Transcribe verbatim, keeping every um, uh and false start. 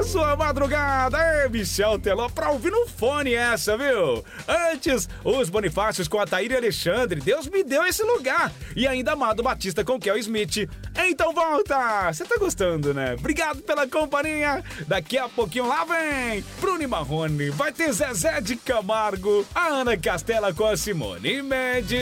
sua madrugada. Ei, Michel Teló, pra ouvir no fone essa, viu? Antes, os Bonifácios com a Taíra e Alexandre. Deus me deu esse lugar. E ainda Amado Batista com Kel Smith. Então volta. Você tá gostando, né? Obrigado pela companhia. Daqui a pouquinho lá vem Bruno e Marrone. Vai ter Zezé de Camargo. A Ana Castela com a Simone Mendes.